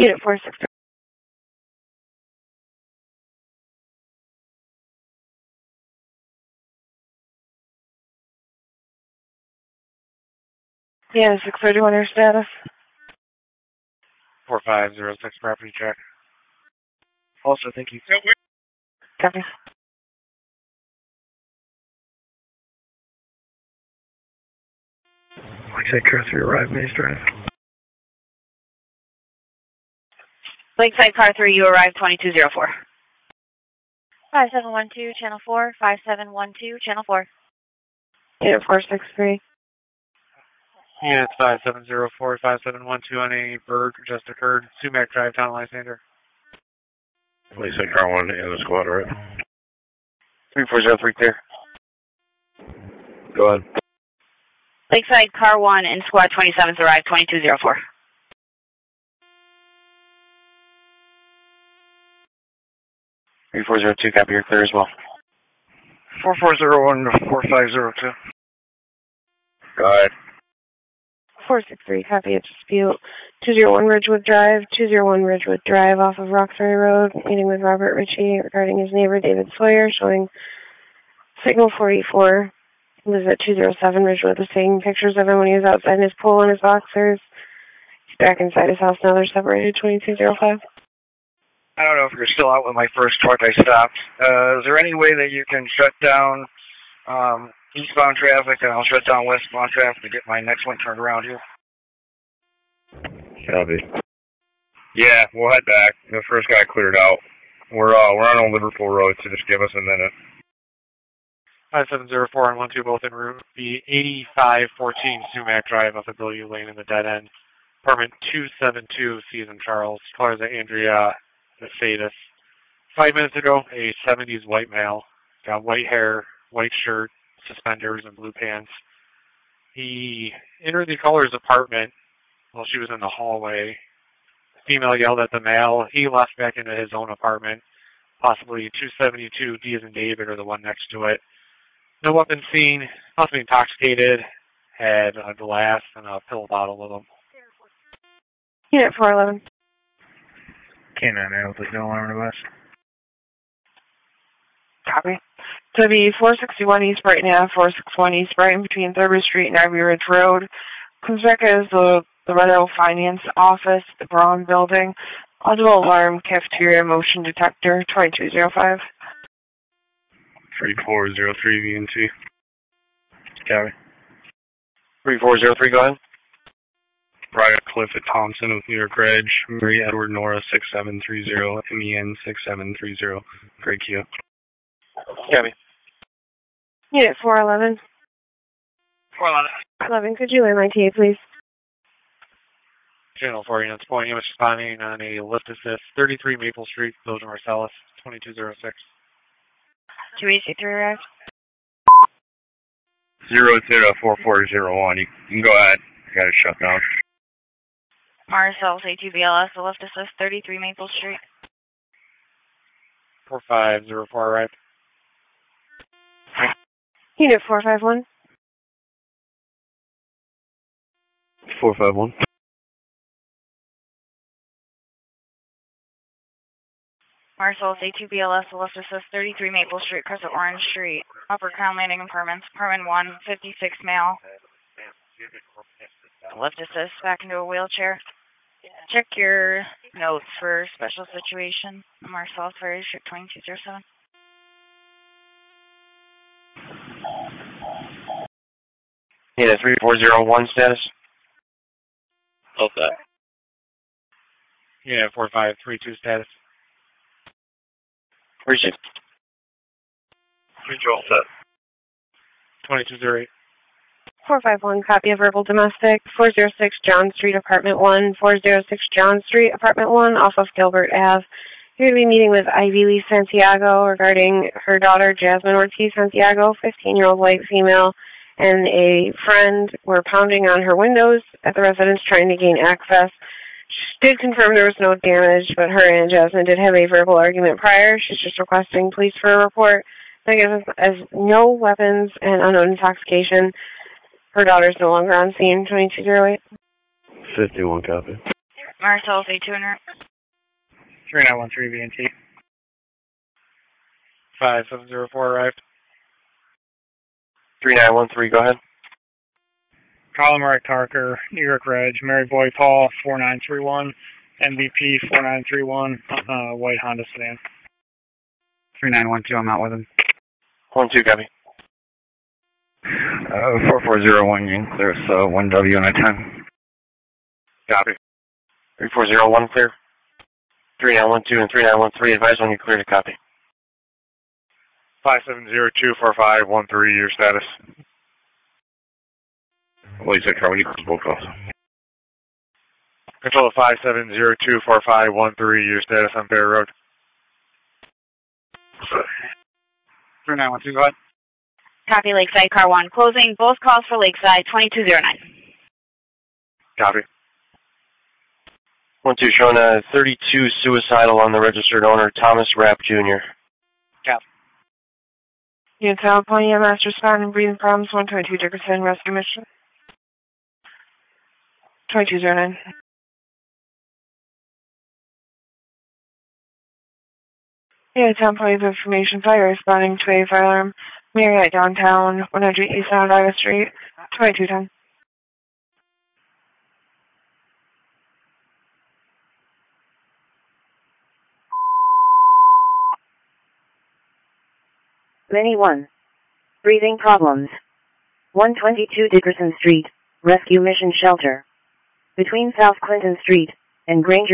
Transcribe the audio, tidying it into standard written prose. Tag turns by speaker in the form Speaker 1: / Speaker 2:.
Speaker 1: Unit 463. Yeah, 631, your status.
Speaker 2: 4506 property check. Also, thank you.
Speaker 1: Copy.
Speaker 2: Lakeside Car 3 arrived, Maze Drive.
Speaker 1: Lakeside Car 3, you arrived 2204.
Speaker 3: 5712, channel 4, 5712, channel 4.
Speaker 1: Unit 463.
Speaker 2: Unit 5704, 5712 on a bird just occurred. Sumac Drive, Town Lysander.
Speaker 4: Lakeside Car 1 and the squad, right?
Speaker 2: 3403 clear.
Speaker 4: Go ahead.
Speaker 3: Lakeside Car 1 and Squad 27th arrived 2204.
Speaker 2: Three 3402, copy, you're clear as well. 4401 4502.
Speaker 4: Go ahead.
Speaker 1: 463, copy, it's dispute. 201 Ridgewood Drive, 201 Ridgewood Drive off of Roxbury Road, meeting with Robert Ritchie regarding his neighbor David Sawyer, showing signal 44. He lives at 207 Ridgewood, was taking pictures of him when he was outside in his pool in his boxers. He's back inside his house now, they're separated, 2205.
Speaker 2: I don't know if you're still out with my first truck I stopped. Is there any way that you can shut down eastbound traffic and I'll shut down westbound traffic to get my next one turned around here?
Speaker 4: Copy. Yeah, we'll head back. The first guy cleared out. We're on Old Liverpool Road, so just give us a minute.
Speaker 2: 5704 and 12 both en route. The 8514 Sumac Drive off of Bellevue Lane in the dead end. Apartment 272, Season Charles. Colors at Andrea Mercedes. 5 minutes ago, a 70s white male. Got white hair, white shirt, suspenders, and blue pants. He entered the caller's apartment while she was in the hallway. The female yelled at the male. He left back into his own apartment. Possibly 272 D as in David or the one next to it. No weapon seen. Must be intoxicated. Had a glass and a pill bottle with him.
Speaker 1: Unit 411.
Speaker 2: K9 with no alarm device.
Speaker 1: Copy. To be 461 East Brighton Ave, 461 East Brighton between Thurber Street and Ivy Ridge Road. Comes back as the Red Oak Finance Office, the Braun Building. Audible alarm, cafeteria, motion detector, 2205.
Speaker 4: 3403 VNT.
Speaker 2: Copy. 3403, go ahead.
Speaker 4: Private Cliff at Thompson with New York Reg. Marie Edward Nora 6730. MEN 6730. Great Q.
Speaker 2: Copy.
Speaker 1: Unit 411. 11, could you land my TA, please?
Speaker 2: Channel 4 units pointing image responding on a lift assist. 33 Maple Street, Belgium Marcellus, 2206.
Speaker 3: 283 arrived.
Speaker 4: 004401. You can go ahead. I got it shut down.
Speaker 3: Marcellus A2BLS, the lift assist, 33 Maple Street.
Speaker 2: 4504 arrived.
Speaker 1: Unit 451.
Speaker 4: 451.
Speaker 3: Marcellus A2BLS, the lift assist, 33 Maple Street, Crescent Orange Street, Upper Crown Landing Apartments, apartment 1, 56 male. Lift assist, back into a wheelchair. Check your notes for special situation. Marcellus Ferry Street, 2207.
Speaker 2: Yeah, 3401 status.
Speaker 4: Okay.
Speaker 2: Yeah, 4532 status.
Speaker 4: Appreciate it. Control set.
Speaker 2: 2208.
Speaker 1: 451, copy of verbal domestic. 406 John Street, apartment 1. 406 John Street, apartment 1, off of Gilbert Ave. You're going to be meeting with Ivy Lee Santiago regarding her daughter, Jasmine Ortiz Santiago, 15-year-old white female, and a friend were pounding on her windows at the residence trying to gain access. She did confirm there was no damage, but her and Jasmine did have a verbal argument prior. She's just requesting police for a report. Negative as no weapons and unknown intoxication. Her daughter's no longer on scene, 2208.
Speaker 4: 51 copy.
Speaker 3: Marcellus A200.
Speaker 5: 3913 VNT.
Speaker 2: 5704 arrived.
Speaker 6: 3913, go ahead.
Speaker 5: Colin Mark Tarker, New York Reg, Mary Boy Paul, 4931, MVP 4931, white Honda sedan.
Speaker 7: 3912, I'm out with him.
Speaker 6: 12, copy.
Speaker 7: 4401, you can clear us 1W on a 10.
Speaker 6: Copy. 3401, clear. 3912 and 3913, advise when you clear to copy.
Speaker 2: 57024513, your status.
Speaker 8: Lisa, Carl, you close both calls.
Speaker 2: Control 57024513, your status on Bear Road.
Speaker 5: 3912, go ahead.
Speaker 3: Copy Lakeside Car 1. Closing both calls for Lakeside 2209.
Speaker 2: Copy.
Speaker 6: 12, showing a 32 suicidal on the registered owner, Thomas Rapp Jr.
Speaker 5: Copy.
Speaker 1: Unit South Point, EMS responding, breathing problems, 122 Dickerson, rescue mission. 2209. Unit Town Point of Information Fire responding to a fire alarm, Marriott downtown, 100 East Onondaga Street, 2210.
Speaker 9: Many 1. Breathing problems. 122 Dickerson Street, Rescue Mission Shelter. Between South Clinton Street and Granger